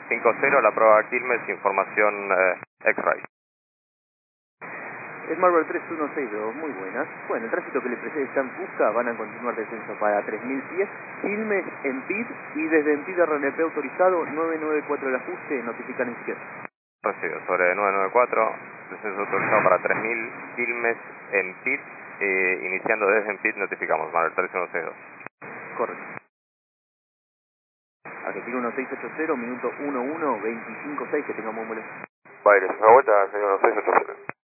50, la prueba Quilmes, información X-Ray. Smart 3162, muy buenas. Bueno, el tránsito que le precede está en Fusca, van a continuar descenso para 3000 pies, Quilmes en PID y desde en PID RNP autorizado 994 el ajuste, notifican en izquierda. Recibido, sobre 994, descenso autorizado para 3000, Quilmes en PID, iniciando desde en PID notificamos, Smart 3162. Correcto. Argentina 1680, minuto 11, 25.6, que tengamos un buen... Baires, una vuelta, señor 1680.